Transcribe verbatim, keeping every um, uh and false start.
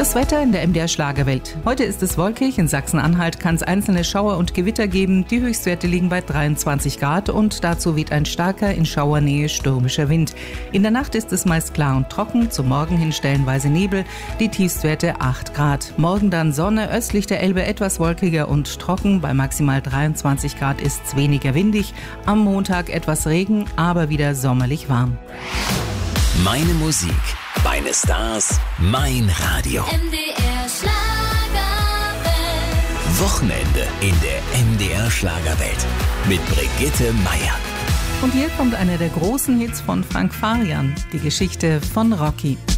Das Wetter in der M D R Schlagerwelt. Heute ist es wolkig. In Sachsen-Anhalt kann es einzelne Schauer und Gewitter geben. Die Höchstwerte liegen bei dreiundzwanzig Grad und dazu weht ein starker, in Schauernähe stürmischer Wind. In der Nacht ist es meist klar und trocken, zum Morgen hin stellenweise Nebel. Die Tiefstwerte acht Grad. Morgen dann Sonne, östlich der Elbe etwas wolkiger und trocken. Bei maximal dreiundzwanzig Grad ist es weniger windig. Am Montag etwas Regen, aber wieder sommerlich warm. Meine Musik, meine Stars, mein Radio. M D R Schlagerwelt. Wochenende in der M D R Schlagerwelt mit Brigitte Meier. Und hier kommt einer der großen Hits von Frank Farian, die Geschichte von Rocky.